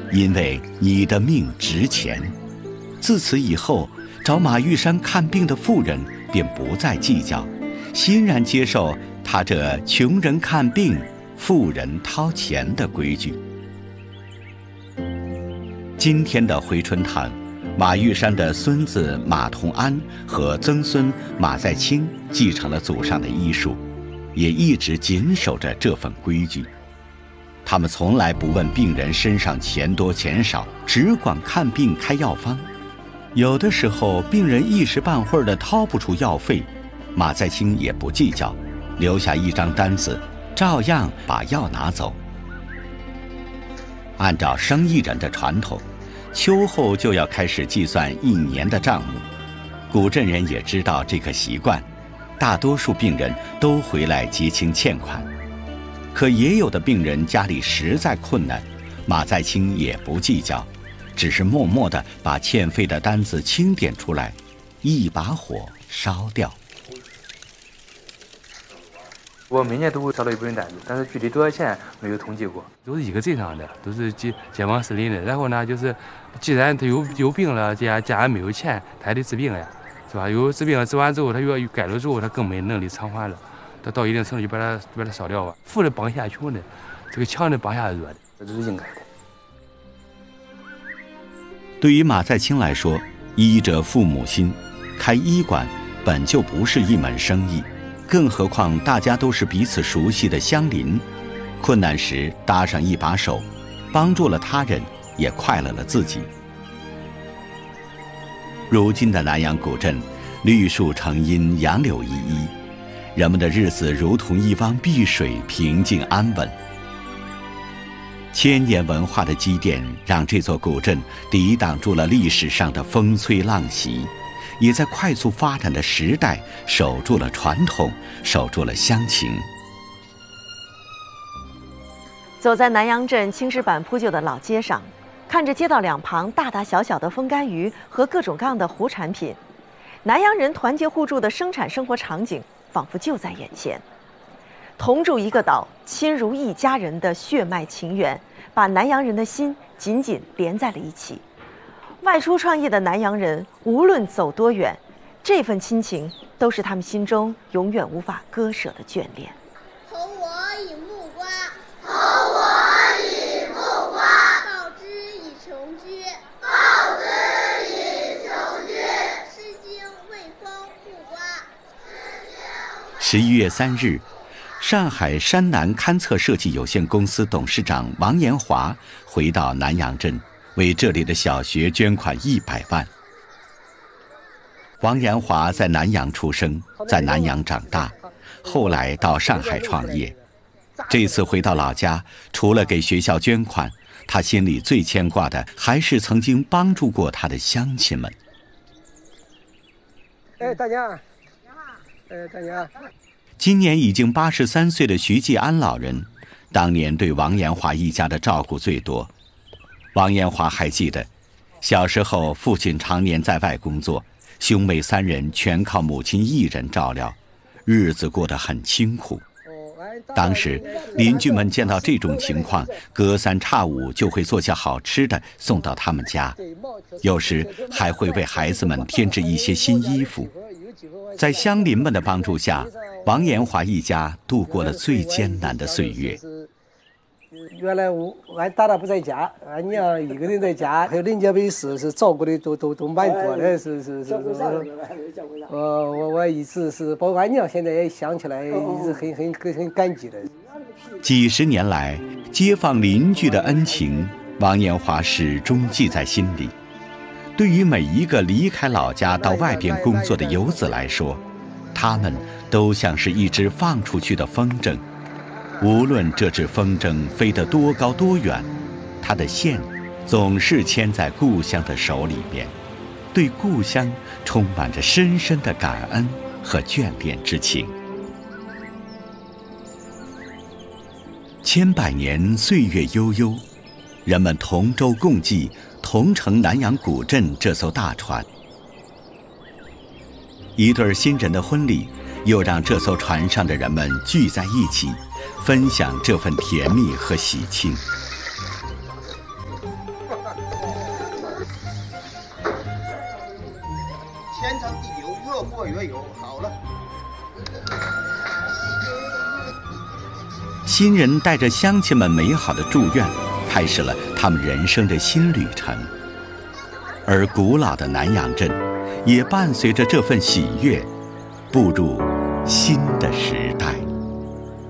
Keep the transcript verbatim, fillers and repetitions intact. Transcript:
因为你的命值钱。自此以后，找马玉山看病的妇人便不再计较，欣然接受他这穷人看病，富人掏钱的规矩。今天的回春堂，马玉山的孙子马同安和曾孙马在清继承了祖上的医术，也一直谨守着这份规矩。他们从来不问病人身上钱多钱少，只管看病开药方。有的时候病人一时半会儿的掏不出药费，马在清也不计较，留下一张单子，照样把药拿走。按照生意人的传统，秋后就要开始计算一年的账目。古镇人也知道这个习惯，大多数病人都回来结清欠款。可也有的病人家里实在困难，马在清也不计较，只是默默地把欠费的单子清点出来，一把火烧掉。 我每年都会收到一部分单子，但是具体多少钱没有统计过，都是一个镇上的，都是街街坊四邻的。然后呢，就是既然他有有病了，家家人没有钱，他还得治病呀，是吧？有治病了治完之后，他又要改了之后，他更没能力偿还了，他到一定程度就把他把他烧掉吧。富的帮下穷的，这个强的帮下弱的，这都是应该的。 对于马在清来说，医者父母心，开医馆本就不是一门生意。更何况大家都是彼此熟悉的乡邻，困难时搭上一把手，帮助了他人，也快乐了自己。如今的南阳古镇，绿树成荫，杨柳依依，人们的日子如同一汪碧水，平静安稳。千年文化的积淀，让这座古镇抵挡住了历史上的风吹浪袭，也在快速发展的时代守住了传统，守住了乡情。 走在南阳镇青石板铺就的老街上，看着街道两旁大大小小的风干鱼和各种各样的湖产品，南阳人团结互助的生产生活场景仿佛就在眼前。同住一个岛，亲如一家人的血脉情缘，把南阳人的心紧紧连在了一起。外出创业的南阳人，无论走多远，这份亲情都是他们心中永远无法割舍的眷恋。 投我以木瓜，投我以木瓜，报之以琼琚，报之以琼琚，诗经未丰木瓜。 十一月三日，上海山南勘测设计有限公司董事长王延华回到南阳镇，为这里的小学捐款一百万。王延华在南阳出生，在南阳长大，后来到上海创业。这次回到老家，除了给学校捐款，他心里最牵挂的还是曾经帮助过他的乡亲们。 哎，大娘，哎，大娘。 今年已经八十三岁的徐继安老人，当年对王延华一家的照顾最多。王延华还记得，小时候父亲常年在外工作，兄妹三人全靠母亲一人照料，日子过得很清苦。当时邻居们见到这种情况，隔三差五就会做些好吃的送到他们家，有时还会为孩子们添置一些新衣服。在乡邻们的帮助下，王延华一家度过了最艰难的岁月。 原来我俺大大不在家，俺娘一个人在家，还有人家没事，是照顾的都都都蛮多的，是是是是。呃，我我一直是，包括俺娘现在也想起来，一直很很很很感激的。 几十年来，街坊邻居的恩情，王延华始终记在心里。对于每一个离开老家到外边工作的游子来说，他们都像是一只放出去的风筝。无论这只风筝飞得多高多远，它的线总是牵在故乡的手里面，对故乡充满着深深的感恩和眷恋之情。千百年岁月悠悠，人们同舟共济，同乘南阳古镇这艘大船。一对新人的婚礼，又让这艘船上的人们聚在一起，分享这份甜蜜和喜庆。 天长地久，越过越有。好了。 新人带着乡亲们美好的祝愿，开始了他们人生的新旅程。而古老的南阳镇，也伴随着这份喜悦，步入新的时代。